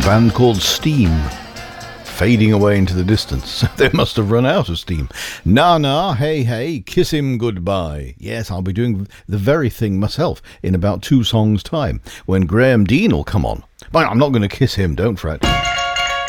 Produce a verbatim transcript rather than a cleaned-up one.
band called Steam, fading away into the distance. They must have run out of steam. Na na, hey hey, kiss him goodbye. Yes, I'll be doing the very thing myself in about two songs' time, when Graham Dean will come on. But I'm not going to kiss him, don't fret.